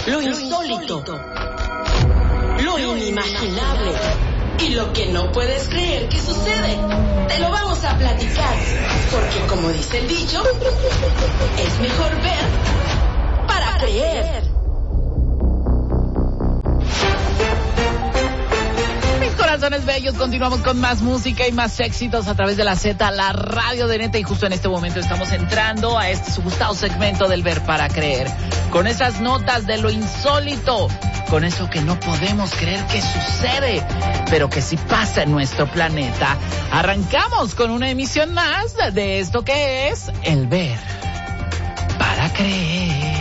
lo insólito, lo inimaginable y lo que no puedes creer que sucede. Te lo vamos a platicar, porque como dice el dicho, es mejor ver para creer. Corazones bellos, continuamos con más música y más éxitos a través de la Z, la radio de Neta, y justo en este momento estamos entrando a este su gustado segmento del Ver para Creer, con esas notas de lo insólito, con eso que no podemos creer que sucede, pero que sí pasa en nuestro planeta. Arrancamos con una emisión más de esto que es el Ver para Creer.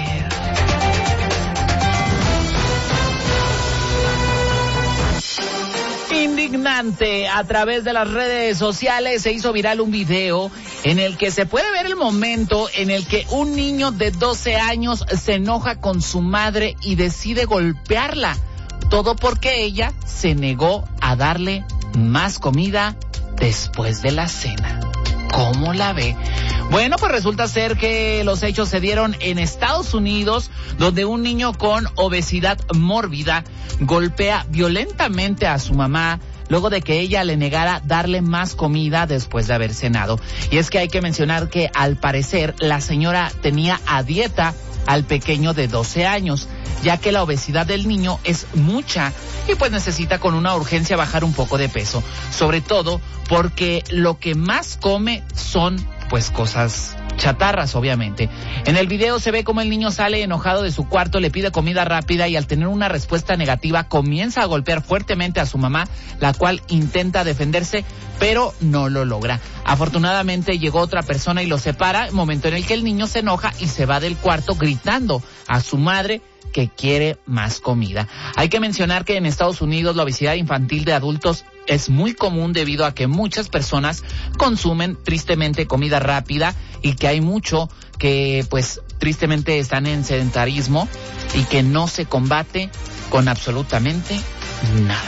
Indignante, a través de las redes sociales se hizo viral un video en el que se puede ver el momento en el que un niño de 12 años se enoja con su madre y decide golpearla, todo porque ella se negó a darle más comida después de la cena. ¿Cómo la ve? Bueno, pues resulta ser que los hechos se dieron en Estados Unidos, donde un niño con obesidad mórbida golpea violentamente a su mamá luego de que ella le negara darle más comida después de haber cenado. Y es que hay que mencionar que al parecer la señora tenía a dieta al pequeño de 12 años, ya que la obesidad del niño es mucha y pues necesita con una urgencia bajar un poco de peso, sobre todo porque lo que más come son pues cosas chatarras, obviamente. En el video se ve como el niño sale enojado de su cuarto, le pide comida rápida y al tener una respuesta negativa comienza a golpear fuertemente a su mamá, la cual intenta defenderse, pero no lo logra. Afortunadamente llegó otra persona y lo separa, momento en el que el niño se enoja y se va del cuarto gritando a su madre que quiere más comida. Hay que mencionar que en Estados Unidos la obesidad infantil de adultos es muy común debido a que muchas personas consumen tristemente comida rápida y que hay mucho que pues tristemente están en sedentarismo y que no se combate con absolutamente nada.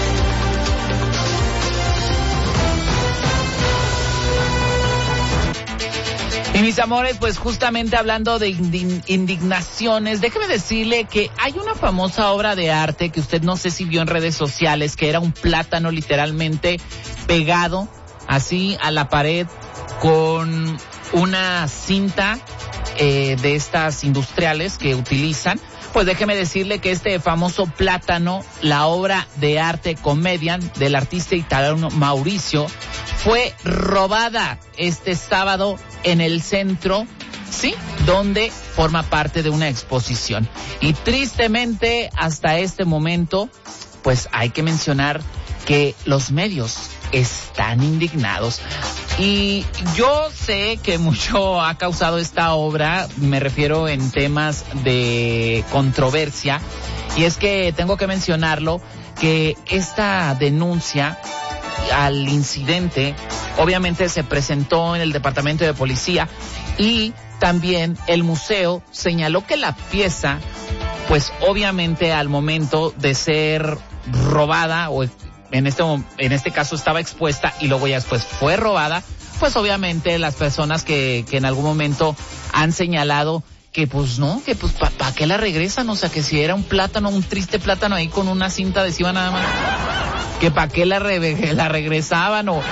Y mis amores, pues justamente hablando de indignaciones, déjeme decirle que hay una famosa obra de arte que usted no sé si vio en redes sociales, que era un plátano literalmente pegado así a la pared con una cinta de estas industriales que utilizan. Pues déjeme decirle que este famoso plátano, la obra de arte Comedian del artista italiano Mauricio, fue robada este sábado en el centro, sí, donde forma parte de una exposición. Y tristemente, hasta este momento, pues hay que mencionar que los medios están indignados. Y yo sé que mucho ha causado esta obra, me refiero en temas de controversia, y es que tengo que mencionarlo, que esta denuncia al incidente obviamente se presentó en el departamento de policía y también el museo señaló que la pieza, pues obviamente al momento de ser robada o en este caso estaba expuesta y luego ya después fue robada, pues obviamente las personas que en algún momento han señalado que pues no, que pues ¿para qué la regresan? O sea, que si era un plátano, un triste plátano ahí con una cinta adhesiva nada más, que ¿para qué la regresaban? O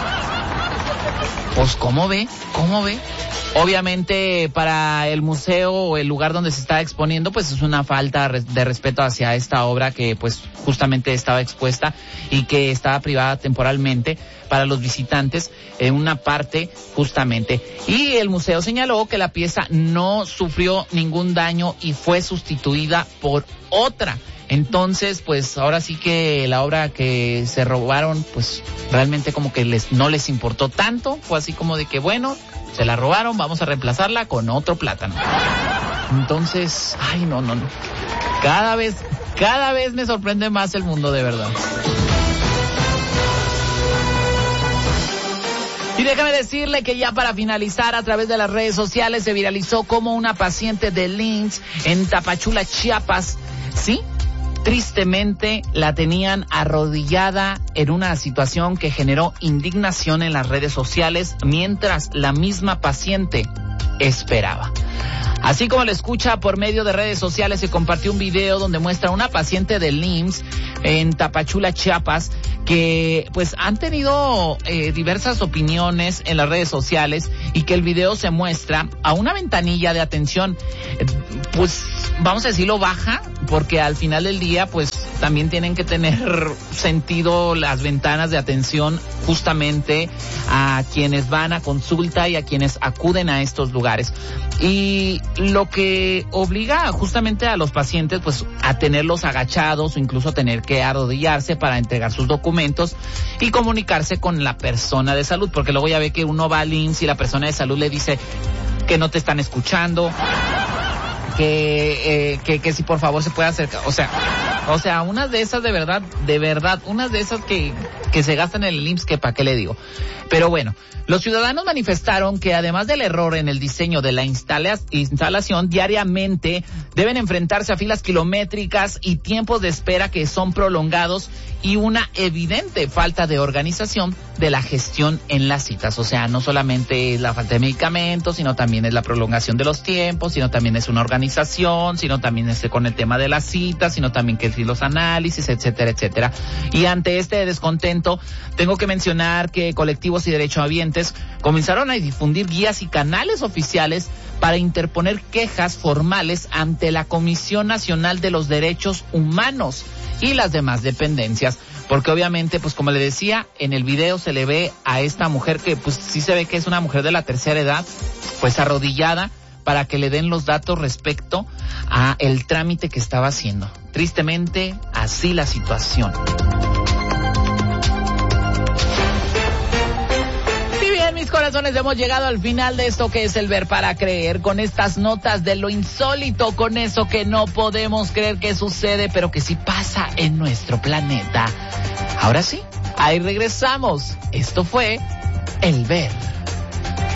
pues ¿cómo ve? Obviamente para el museo o el lugar donde se está exponiendo, pues es una falta de respeto hacia esta obra que pues justamente estaba expuesta y que estaba privada temporalmente para los visitantes en una parte justamente. Y el museo señaló que la pieza no sufrió ningún daño y fue sustituida por otra. Entonces, pues ahora sí que la obra que se robaron, pues realmente como que no les importó tanto. Fue así como de que bueno, se la robaron, vamos a reemplazarla con otro plátano. Entonces, ay, no. Cada vez me sorprende más el mundo, de verdad. Y déjame decirle que ya para finalizar, a través de las redes sociales se viralizó como una paciente de Links en Tapachula, Chiapas, ¿sí? Tristemente la tenían arrodillada en una situación que generó indignación en las redes sociales mientras la misma paciente esperaba. Así como lo escucha, por medio de redes sociales se compartió un video donde muestra a una paciente del IMSS en Tapachula, Chiapas, que pues han tenido diversas opiniones en las redes sociales, y que el video se muestra a una ventanilla de atención, pues vamos a decirlo baja, porque al final del día pues también tienen que tener sentido las ventanas de atención justamente a quienes van a consulta y a quienes acuden a estos lugares. Y lo que obliga justamente a los pacientes pues a tenerlos agachados o incluso a tener que arrodillarse para entregar sus documentos y comunicarse con la persona de salud, porque luego ya ve que uno va al IMSS y la persona de salud le dice que no te están escuchando, que si por favor se puede acercar, o sea, unas de esas de verdad, unas de esas que se gastan en el IMSS, que para qué le digo. Pero bueno, los ciudadanos manifestaron que además del error en el diseño de la instalación, diariamente deben enfrentarse a filas kilométricas y tiempos de espera que son prolongados, y una evidente falta de organización de la gestión en las citas. O sea, no solamente es la falta de medicamentos, sino también es la prolongación de los tiempos, sino también es una organización, sino también es con el tema de las citas, sino también que los análisis, etcétera, etcétera. Y ante este descontento, tengo que mencionar que colectivos y derechohabientes comenzaron a difundir guías y canales oficiales para interponer quejas formales ante la Comisión Nacional de los Derechos Humanos y las demás dependencias, porque obviamente, pues como le decía, en el video se le ve a esta mujer que pues sí se ve que es una mujer de la tercera edad, pues arrodillada para que le den los datos respecto a el trámite que estaba haciendo. Tristemente, así la situación. Mis corazones, hemos llegado al final de esto que es el Ver para Creer, con estas notas de lo insólito, con eso que no podemos creer que sucede, pero que sí pasa en nuestro planeta. Ahora sí, ahí regresamos. Esto fue el Ver